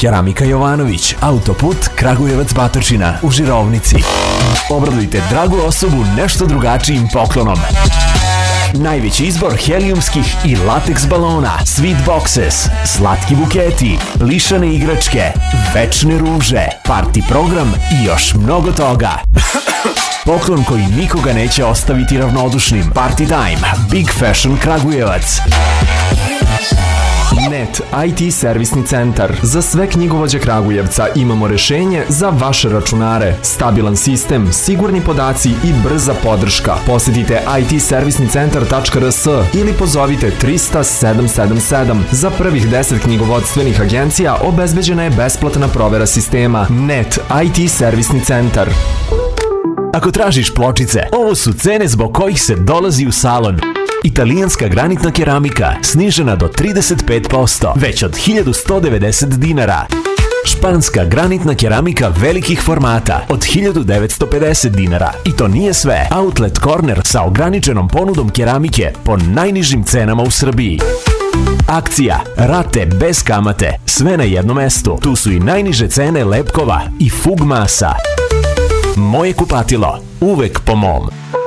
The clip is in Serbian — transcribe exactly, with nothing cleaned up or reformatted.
Keramika Jovanović, autoput Kragujevac-Batočina u Žirovnici. Obradujte dragu osobu nešto drugačijim poklonom. Najveći izbor helijumskih i lateks balona, sweet boxes, slatki buketi, lišane igračke, večne ruže, party program i još mnogo toga. Poklon koji nikoga neće ostaviti ravnodušnim. Party time, Big Fashion Kragujevac. Net I T servisni centar. Za sve knjigovođe Kragujevca imamo rešenje za vaše računare. Stabilan sistem, sigurni podaci i brza podrška. Posetite i t servisni centar tačka r s ili pozovite trista sedam sedam sedam. Za prvih deset knjigovodstvenih agencija obezbeđena je besplatna provera sistema. Net I T servisni centar. Ako tražiš pločice, ovo su cene zbog kojih se dolazi u salon. Italijanska granitna keramika snižena do trideset pet posto, već od hiljadu sto devedeset dinara. Španska granitna keramika velikih formata od hiljadu devetsto pedeset dinara. I to nije sve. Outlet Corner sa ograničenom ponudom keramike po najnižim cenama u Srbiji. Akcija, rate bez kamate, sve na jednom mestu. Tu su i najniže cene lepkova i fug masa. Moje kupatilo, uvek po mom.